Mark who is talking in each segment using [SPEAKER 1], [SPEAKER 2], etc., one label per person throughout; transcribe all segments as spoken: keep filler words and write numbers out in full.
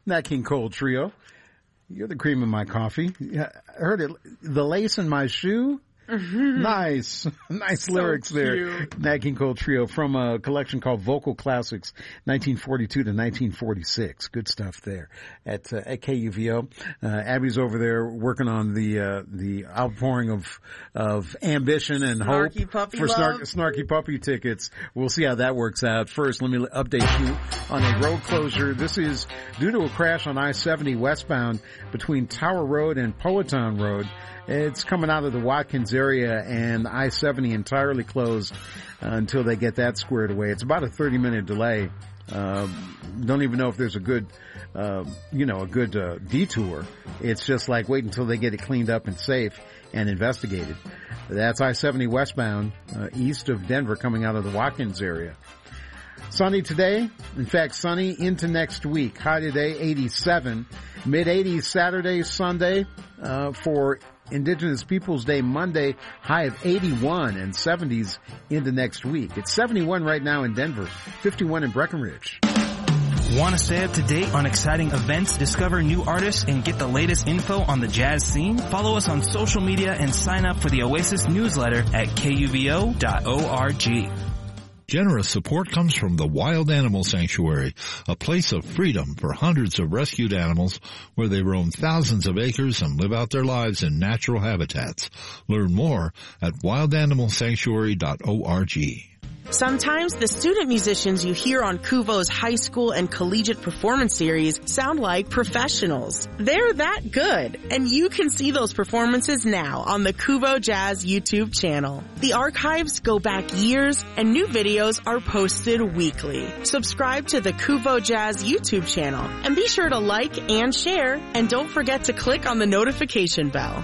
[SPEAKER 1] Nat King Cole Trio. You're the cream in my coffee. I heard it. The lace in my shoe. Mm-hmm. Nice. Nice so lyrics cute. There. Nat King Cole Trio from a collection called Vocal Classics, nineteen forty-two to nineteen forty-six. Good stuff there at, uh, at K U V O. Uh, Abby's over there working on the, uh, the outpouring of, of ambition and
[SPEAKER 2] snarky
[SPEAKER 1] hope
[SPEAKER 2] puppy
[SPEAKER 1] for
[SPEAKER 2] love.
[SPEAKER 1] Snark, Snarky Puppy tickets. We'll see how that works out. First, let me update you on a road closure. This is due to a crash on I seventy westbound between Tower Road and Powhatan Road. It's coming out of the Watkins area, and I seventy entirely closed uh, until they get that squared away. It's about a thirty minute delay. Uh, don't even know if there's a good, uh, you know, a good uh, detour. It's just like wait until they get it cleaned up and safe and investigated. That's I seventy westbound, uh, east of Denver, coming out of the Watkins area. Sunny today. In fact, sunny into next week. High today, eighty-seven. mid eighties Saturday, Sunday, uh, for Indigenous Peoples Day Monday, high of eighty-one, and seventies into next week. It's seventy-one right now in Denver, fifty-one in Breckenridge.
[SPEAKER 3] Want to stay up to date on exciting events, discover new artists, and get the latest info on the jazz scene? Follow us on social media and sign up for the Oasis newsletter at K U V O dot org.
[SPEAKER 4] Generous support comes from the Wild Animal Sanctuary, a place of freedom for hundreds of rescued animals where they roam thousands of acres and live out their lives in natural habitats. Learn more at wild animal sanctuary dot org.
[SPEAKER 2] Sometimes the student musicians you hear on Kuvo's high school and collegiate performance series sound like professionals. They're that good, and you can see those performances now on the Kuvo Jazz YouTube channel. The archives go back years, and new videos are posted weekly. Subscribe to the Kuvo Jazz YouTube channel, and be sure to like and share, and don't forget to click on the notification bell.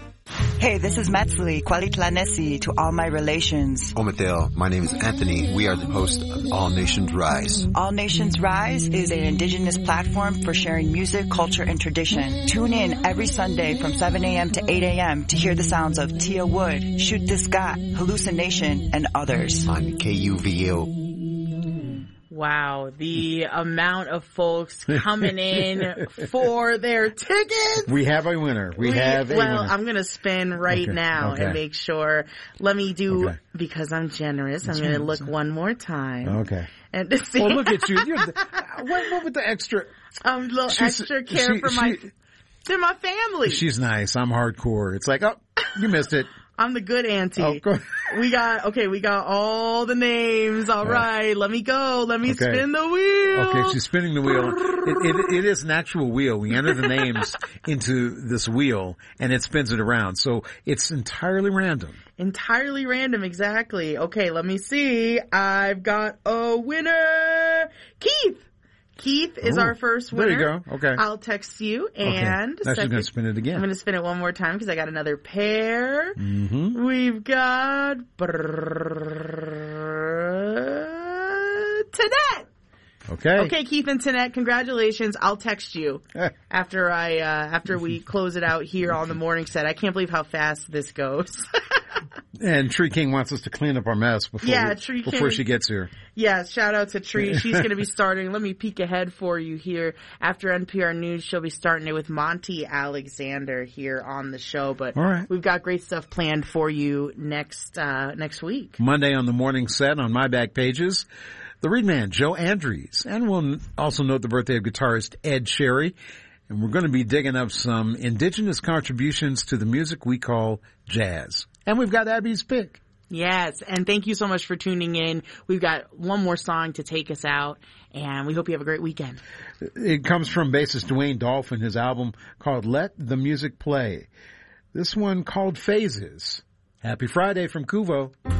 [SPEAKER 5] Hey, this is Matsuli, Kwalitlanesi to all my relations.
[SPEAKER 6] Omadale, my name is Anthony. We are the host of All Nations Rise.
[SPEAKER 5] All Nations Rise is an indigenous platform for sharing music, culture, and tradition. Tune in every Sunday from seven a.m. to eight a.m. to hear the sounds of Tia Wood, Shoot the Scott, Hallucination, and others.
[SPEAKER 6] On K U V O.
[SPEAKER 2] Wow, the amount of folks coming in for their tickets.
[SPEAKER 1] We have a winner. We, we have a
[SPEAKER 2] well,
[SPEAKER 1] winner.
[SPEAKER 2] Well, I'm going to spin right okay. now okay. and make sure. Let me do, okay. because I'm generous, That's I'm going to look one more time.
[SPEAKER 1] Okay.
[SPEAKER 2] And to see.
[SPEAKER 1] Well, look at you. You're the, what, what with the extra?
[SPEAKER 2] Um, a little She's, extra care she, for my, she, they're my family.
[SPEAKER 1] She's nice. I'm hardcore. It's like, oh, you missed it.
[SPEAKER 2] I'm the good auntie.
[SPEAKER 1] Oh, go
[SPEAKER 2] we got, okay, we got all the names. All right. right. Let me go. Let me okay. spin the wheel.
[SPEAKER 1] Okay, she's spinning the wheel. It, it, it is an actual wheel. We enter the names into this wheel and it spins it around. So it's entirely random.
[SPEAKER 2] Entirely random, exactly. Okay, let me see. I've got a winner. Keith. Keith is Ooh, our first winner.
[SPEAKER 1] There you go. Okay.
[SPEAKER 2] I'll text you and
[SPEAKER 1] okay. Now she's going to spin it again.
[SPEAKER 2] I'm going to spin it one more time because I got another pair.
[SPEAKER 1] Mm-hmm.
[SPEAKER 2] We've got Tanette.
[SPEAKER 1] Okay.
[SPEAKER 2] Okay, Keith and Tanette, congratulations. I'll text you after I uh after we close it out here on the morning set. I can't believe how fast this goes.
[SPEAKER 1] And Tree King wants us to clean up our mess before
[SPEAKER 2] yeah,
[SPEAKER 1] we,
[SPEAKER 2] Tree
[SPEAKER 1] before
[SPEAKER 2] King.
[SPEAKER 1] she gets here.
[SPEAKER 2] Yeah, shout out to Tree. She's going to be starting. Let me peek ahead for you here. After N P R News, she'll be starting it with Monty Alexander here on the show. But
[SPEAKER 1] All right.
[SPEAKER 2] we've got great stuff planned for you next uh next week.
[SPEAKER 1] Monday on the morning set on my back pages, the Reed Man, Joe Andrews. And we'll also note the birthday of guitarist Ed Sherry. And we're going to be digging up some indigenous contributions to the music we call jazz. And we've got Abby's pick.
[SPEAKER 2] Yes, and thank you so much for tuning in. We've got one more song to take us out, and we hope you have a great weekend.
[SPEAKER 1] It comes from bassist Dwayne Dolphin, his album called Let the Music Play. This one called Phases. Happy Friday from Kuvo.